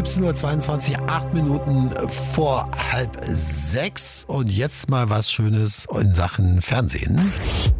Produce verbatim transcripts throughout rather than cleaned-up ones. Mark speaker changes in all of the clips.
Speaker 1: siebzehn Uhr zweiundzwanzig, acht Minuten vor halb sechs. Und jetzt mal was Schönes in Sachen Fernsehen.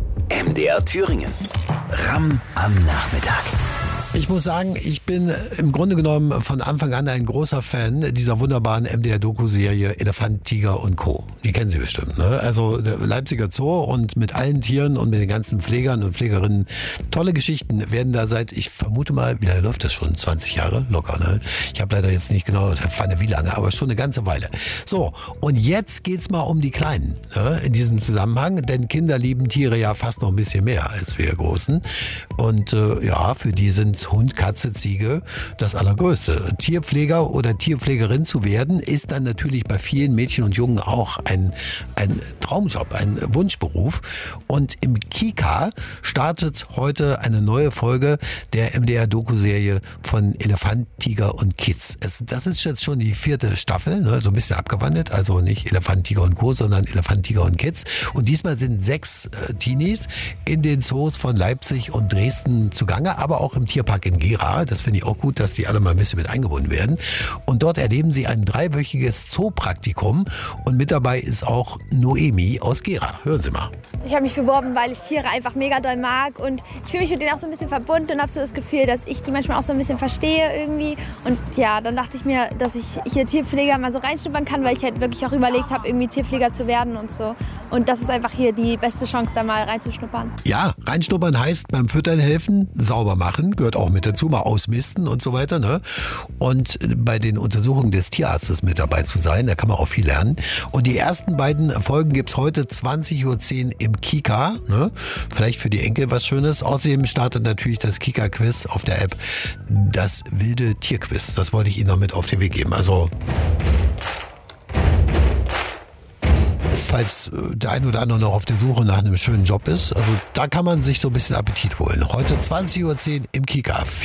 Speaker 2: M D R Thüringen. Ram am Nachmittag.
Speaker 1: Ich muss sagen, ich bin im Grunde genommen von Anfang an ein großer Fan dieser wunderbaren M D R-Doku-Serie Elefant, Tiger und Co. Die kennen Sie bestimmt, ne? Also der Leipziger Zoo und mit allen Tieren und mit den ganzen Pflegern und Pflegerinnen. Tolle Geschichten werden da seit, ich vermute mal, wie lange läuft das schon? zwanzig Jahre? Locker, ne? Ich habe leider jetzt nicht genau erfahren, wie lange, aber schon eine ganze Weile. So, und jetzt geht's mal um die Kleinen, ne? In diesem Zusammenhang, denn Kinder lieben Tiere ja fast noch ein bisschen mehr als wir Großen. Und äh, ja, für die sind Hund, Katze, Ziege das Allergrößte. Tierpfleger oder Tierpflegerin zu werden, ist dann natürlich bei vielen Mädchen und Jungen auch ein, ein Traumjob, ein Wunschberuf. Und im Kika startet heute eine neue Folge der M D R-Doku-Serie von Elefant, Tiger und Kids. Es, das ist jetzt schon die vierte Staffel, ne, so ein bisschen abgewandelt, also nicht Elefant, Tiger und Co., sondern Elefant, Tiger und Kids. Und diesmal sind sechs äh, Teenies in den Zoos von Leipzig und Dresden zugange, aber auch im Tierpark in Gera. Das finde ich auch gut, dass die alle mal ein bisschen mit eingebunden werden. Und dort erleben sie ein dreiwöchiges Zoopraktikum. Und mit dabei ist auch Noemi aus Gera. Hören Sie mal.
Speaker 3: Ich habe mich beworben, weil ich Tiere einfach mega doll mag. Und ich fühle mich mit denen auch so ein bisschen verbunden und habe so das Gefühl, dass ich die manchmal auch so ein bisschen verstehe irgendwie. Und ja, dann dachte ich mir, dass ich hier Tierpfleger mal so reinschnuppern kann, weil ich halt wirklich auch überlegt habe, irgendwie Tierpfleger zu werden und so. Und das ist einfach hier die beste Chance, da mal reinzuschnuppern.
Speaker 1: Ja, reinschnuppern heißt beim Füttern helfen, sauber machen, gehört auch mit dazu, mal ausmisten und so weiter, ne? Und bei den Untersuchungen des Tierarztes mit dabei zu sein, da kann man auch viel lernen. Und die ersten beiden Folgen gibt's heute zwanzig Uhr zehn im Kika, ne? Vielleicht für die Enkel was Schönes. Außerdem startet natürlich das Kika-Quiz auf der App, das wilde Tierquiz. Das wollte ich Ihnen noch mit auf den Weg geben. Also falls der ein oder andere noch auf der Suche nach einem schönen Job ist. Also da kann man sich so ein bisschen Appetit holen. Heute zwanzig Uhr zehn im Kika.